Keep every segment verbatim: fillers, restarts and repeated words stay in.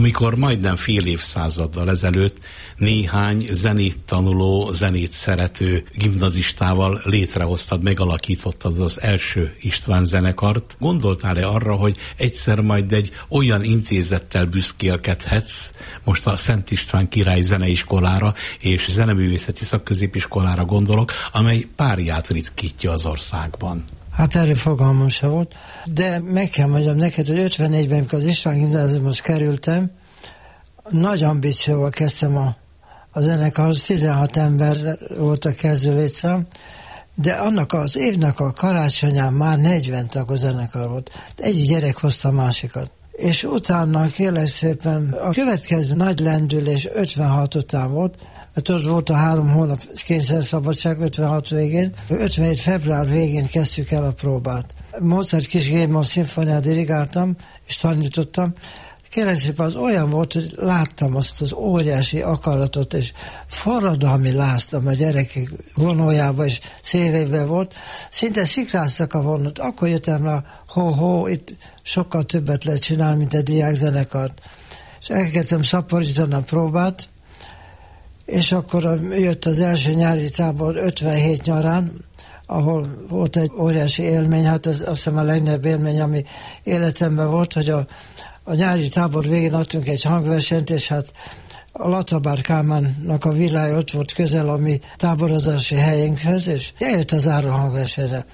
amikor majdnem fél évszázaddal ezelőtt néhány zenét tanuló, zenét szerető gimnazistával létrehoztad, megalakítottad az első István zenekart. Gondoltál-e arra, hogy egyszer majd egy olyan intézettel büszkélkedhetsz, most a Szent István Király Zeneiskolára és Zeneművészeti Szakközépiskolára gondolok, amely párját ritkítja az országban? Hát erről fogalmam se volt, de meg kell mondjam neked, hogy ötvennégyben, amikor az István Gimnáziumhoz kerültem, nagy ambícióval kezdtem a, a zenekarhoz, tizenhat ember volt a kezdő létszám, de annak az évnek a karácsonyán már negyven tagú zenekar volt. Egyik gyerek hozta a másikat. És utána kérlek szépen a következő nagy lendülés ötvenhat után volt, mert ott volt a három hónap kényszerszabadság ötvenhat végén. ötvenhét február végén kezdtük el a próbát. Mozart kis Gémol szimfoniát dirigáltam, és tanítottam. Kérlek szépen, az olyan volt, hogy láttam azt az óriási akaratot, és forradalmi láztam a gyerekek vonójába, és szévébe volt. Szinte szikráztak a vonót. Akkor jöttem rá, ho-ho, itt sokkal többet lehet csinálni, mint egy diákzenekart. És elkezdtem szaporítani a próbát, és akkor jött az első nyári tábor ötvenhét nyarán, ahol volt egy óriási élmény, hát ez azt hiszem a legnagyobb élmény, ami életemben volt, hogy a, a nyári tábor végén adtunk egy hangversenyt, és hát a Latabár Kálmánnak a villája ott volt közel a mi táborozási helyünkhöz, és eljött az záró hangversenyre.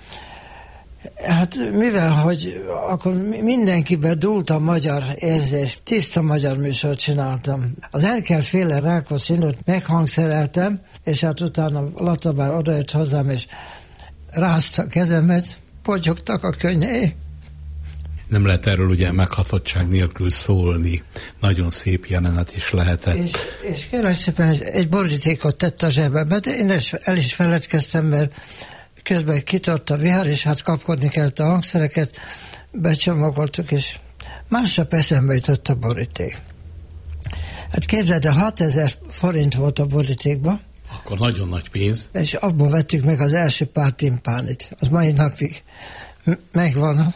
Hát mivel, hogy akkor mindenkiben dúlt a magyar érzés, tiszta magyar műsort csináltam. Az Erkel féle Rákóczint meghangszereltem, és hát utána Latabár odajött hozzám, és rázta a kezemet, potyogtak a könnyei. Nem lehet erről ugye meghatottság nélkül szólni. Nagyon szép jelenet is lehetett. És, és kérlek szépen egy, egy borítékot tett a zsebembe, de én el is feledkeztem, mert közben kitart a vihar, és hát kapkodni kellett a hangszereket, becsomagoltuk, és másnap eszembe jutott a boríték. Hát képzeld, de hatezer forint volt a borítékban. Akkor nagyon nagy pénz. És abból vettük meg az első pár timpánit. Az mai napig m- megvan.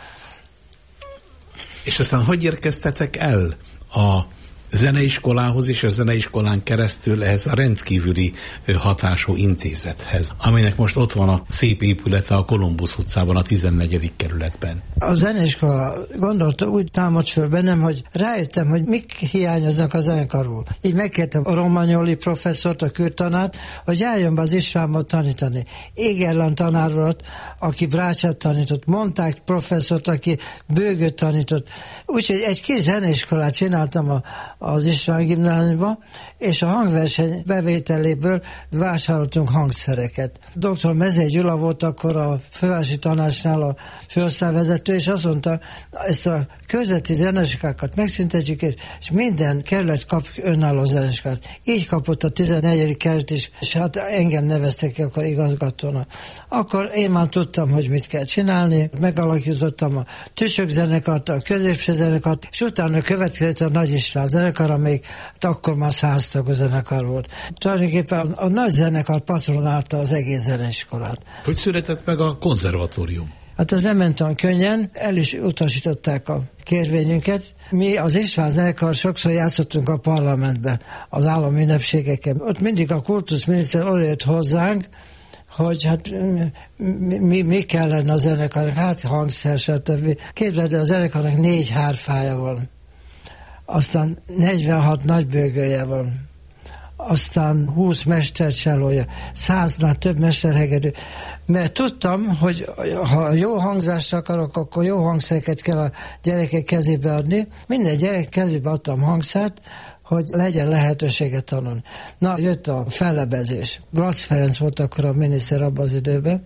És aztán hogy érkeztetek el a zeneiskolához és a zeneiskolán keresztül ehhez a rendkívüli hatású intézethez, aminek most ott van a szép épülete a Kolumbusz utcában, a tizennegyedik kerületben. A zeneiskola gondolta, úgy támadt föl bennem, hogy rájöttem, hogy mik hiányoznak a zenekarból. Így megkértem a Romagnoli professzort, a kürtanát, hogy járjon be az Istvánba tanítani. Égerland tanárolat, aki brácsát tanított, Monták professzort, aki bőgőt tanított. Úgyhogy egy kis zeneiskolát csináltam a az István Gimnáziumban, és a hangverseny bevételéből vásároltunk hangszereket. doktor Mezei Gyula volt akkor a fővárosi tanácsnál a főosztályvezető, és azt mondta, ezt a közveti zeneiskolákat megszüntetjük, és minden kerület kap önálló zeneiskát. Így kapott a tizennegyedik kerület is, és hát engem neveztek ki akkor igazgatónak. Akkor én már tudtam, hogy mit kell csinálni, megalakítottam a Tücsök zenekart, a középső zenekart, és utána következett a Nagy István zenekar, amelyik hát akkor már száztagú zenekar volt. Tulajdonképpen a, a nagy zenekar patronálta az egész zeneiskolát. Hogy született meg a konzervatórium? Hát ez nem ment olyan könnyen, el is utasították a kérvényünket. Mi az István zenekar sokszor játszottunk a parlamentbe, az állami ünnepségeken. Ott mindig a kultuszminiszter oda jött hozzánk, hogy hát mi, mi kellene a zenekarnak, hát hangszer, stb. Képzeld, a zenekarnak négy hárfája van. Aztán negyvenhat nagybőgője van, aztán húsz mestercsellója, száznál több mesterhegedű. Mert tudtam, hogy ha jó hangzást akarok, akkor jó hangszereket kell a gyerekek kezébe adni. Minden gyerek kezébe adtam hangszert, hogy legyen lehetőséget tanulni. Na, jött a fellebezés. Brass Ferenc volt akkor a miniszter abban az időben.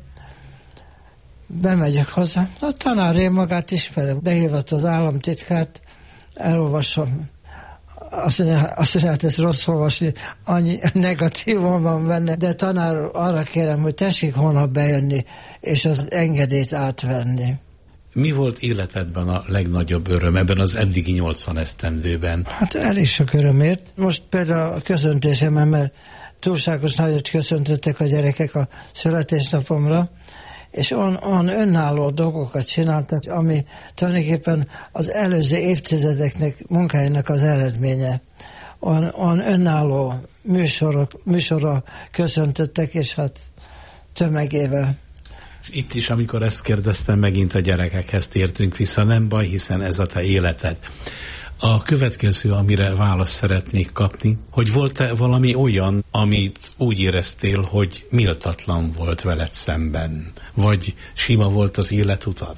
Bemegyek hozzá, a tanár, én magát ismerem. Behívott az államtitkárt, elolvasom. Azt mondja, azt mondja, hát ez rossz olvasni, annyi negatívum van benne, de tanár, arra kérem, hogy tessék holnap bejönni, és az engedélyt átvenni. Mi volt életedben a legnagyobb öröm ebben az eddigi nyolcvan esztendőben? Hát elég sok örömért. Most például a köszöntésemben, mert túlságos nagyot köszöntöttek a gyerekek a születésnapomra, és on, on önálló dolgokat csináltak, ami tulajdonképpen az előző évtizedeknek munkájának az eredménye. On, on önálló műsorok, műsorra köszöntöttek, és hát tömegével. Itt is, amikor ezt kérdeztem, megint a gyerekekhez tértünk vissza, nem baj, hiszen ez a te életed. A következő, amire választ szeretnék kapni, hogy volt-e valami olyan, amit úgy éreztél, hogy méltatlan volt veled szemben, vagy sima volt az életutad?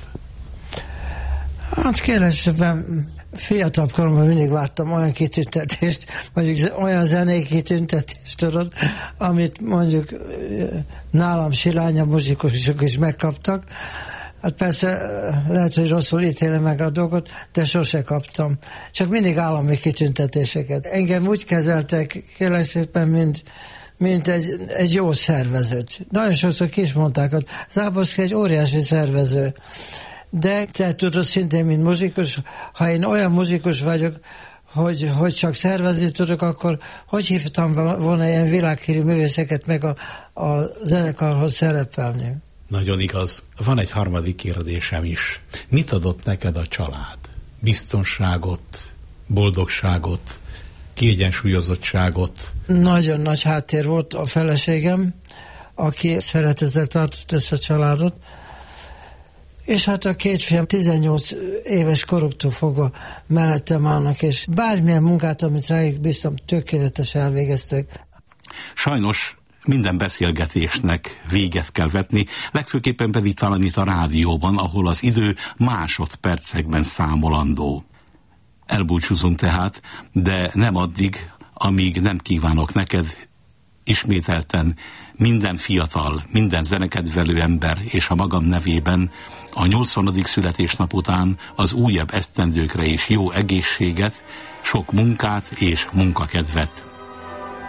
Hát kérdésben fiatalabb koromban mindig vártam olyan kitüntetést, mondjuk olyan zenei kitüntetést, tudod, amit mondjuk nálam silánya muzsikusok is megkaptak. Hát persze lehet, hogy rosszul ítélem meg a dolgot, de sose kaptam. Csak mindig állami kitüntetéseket. Engem úgy kezeltek, kérlek szépen, mint, mint egy, egy jó szervezőt. Nagyon sokszor ki is mondták, hogy Záborszky egy óriási szervező. De te tudod szintén, mint muzsikus, ha én olyan muzsikus vagyok, hogy, hogy csak szervezni tudok, akkor hogy hívtam volna ilyen világhírű művészeket meg a, a zenekarhoz szerepelni? Nagyon igaz. Van egy harmadik kérdésem is. Mit adott neked a család? Biztonságot, boldogságot, kiegyensúlyozottságot? Nagyon nagy háttér volt a feleségem, aki szeretettel tartott össze a családot, és hát a két fiam tizennyolc éves koruktól fogva mellettem állnak, és bármilyen munkát, amit rájuk bíztam, tökéletes elvégeztek. Sajnos minden beszélgetésnek véget kell vetni, legfőképpen pedig talán itt a rádióban, ahol az idő másodpercekben számolandó. Elbúcsúzunk tehát, de nem addig, amíg nem kívánok neked ismételten minden fiatal, minden zenekedvelő ember és a magam nevében a nyolcvanadik születésnap után az újabb esztendőkre is jó egészséget, sok munkát és munkakedvet.